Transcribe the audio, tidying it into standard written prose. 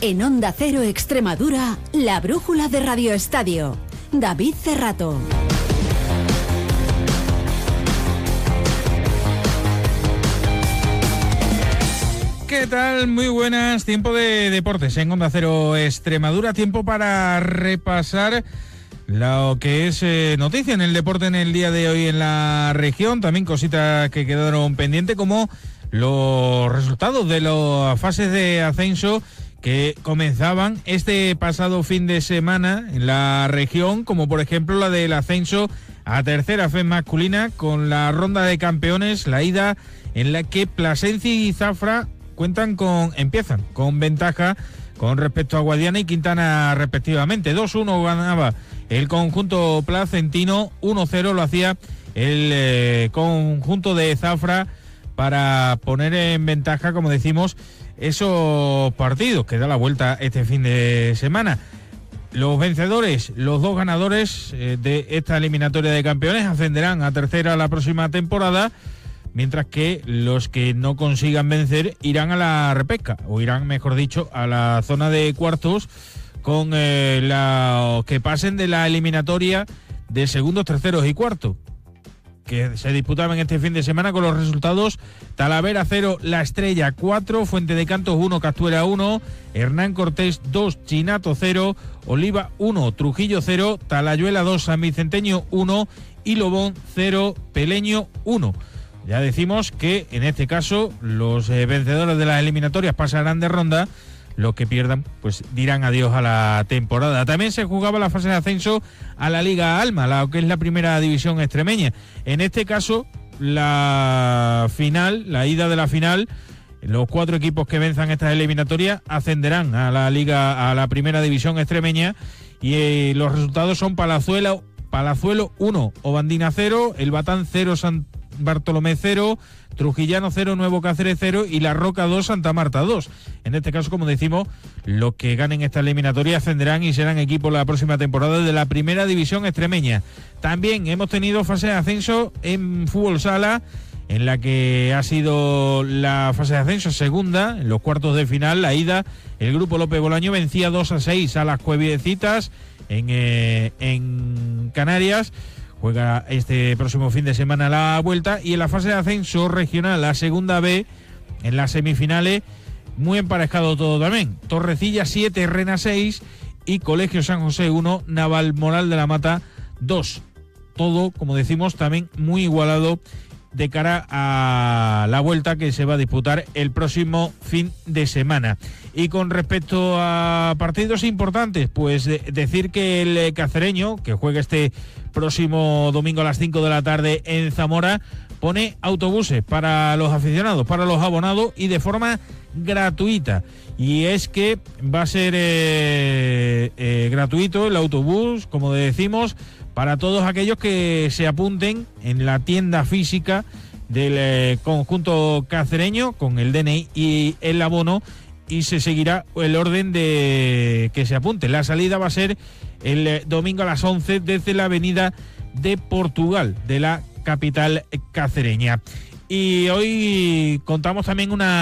En Onda Cero Extremadura, la brújula de Radio Estadio. David Cerrato. ¿Qué tal? Muy buenas. Tiempo de deportes en Onda Cero Extremadura. Tiempo para repasar lo que es noticia en el deporte en el día de hoy en la región. También cositas que quedaron pendientes, como los resultados de las fases de ascenso que comenzaban este pasado fin de semana en la región, como por ejemplo la del ascenso a tercera FES masculina, con la ronda de campeones, la ida en la que Plasencia y Zafra empiezan con ventaja con respecto a Guadiana y Quintana respectivamente. 2-1 ganaba el conjunto placentino, 1-0 lo hacía el conjunto de Zafra para poner en ventaja, como decimos, esos partidos que da la vuelta este fin de semana. Los vencedores, los dos ganadores de esta eliminatoria de campeones, ascenderán a tercera la próxima temporada, mientras que los que no consigan vencer irán a la repesca, o irán, mejor dicho, a la zona de cuartos, con los que pasen de la eliminatoria de segundos, terceros y cuartos, que se disputaban este fin de semana con los resultados: Talavera 0, La Estrella 4, Fuente de Cantos 1, Castuera 1, Hernán Cortés 2, Chinato 0, Oliva 1, Trujillo 0, Talayuela 2, San Vicenteño 1 y Lobón 0, Peleño 1. Ya decimos que en este caso los vencedores de las eliminatorias pasarán de ronda. Los que pierdan pues dirán adiós a la temporada. También se jugaba la fase de ascenso a la Liga Alma, la que es la primera división extremeña. En este caso, la ida de la final, los 4 equipos que venzan estas eliminatorias ascenderán a la Liga, a la primera división extremeña, y los resultados son Palazuelo 1, Obandina 0, El Batán 0, San Bartolomé 0, Trujillano 0, Nuevo Cáceres 0 y La Roca 2, Santa Marta 2. En este caso, como decimos, los que ganen esta eliminatoria ascenderán y serán equipos la próxima temporada de la primera división extremeña. También hemos tenido fase de ascenso en fútbol sala, en la que ha sido la fase de ascenso segunda, en los cuartos de final. La ida, el grupo López Bolaño vencía 2-6 a las Cueviecitas en Canarias. Juega este próximo fin de semana la vuelta. Y en la fase de ascenso regional, la segunda B, en las semifinales, muy emparejado todo también. Torrecilla 7, Rena 6 y Colegio San José 1, Navalmoral de la Mata 2. Todo, como decimos, también muy igualado de cara a la vuelta que se va a disputar el próximo fin de semana. Y con respecto a partidos importantes, pues decir que el Cacereño, que juega este próximo domingo a las 5 de la tarde en Zamora, pone autobuses para los aficionados, para los abonados, y de forma gratuita. Y es que va a ser gratuito el autobús, como decimos, para todos aquellos que se apunten en la tienda física del conjunto cacereño con el DNI y el abono, y se seguirá el orden de que se apunte. La salida va a ser el domingo a las 11 desde la avenida de Portugal de la capital cacereña. Y hoy contamos también una